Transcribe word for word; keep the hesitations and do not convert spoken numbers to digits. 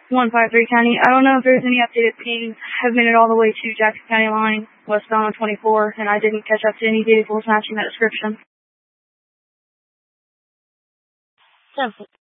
one five three County. I don't know if there's any updated pings. Have made it all the way to Jackson County line, westbound on twenty-four, and I didn't catch up to any vehicles matching that description. ten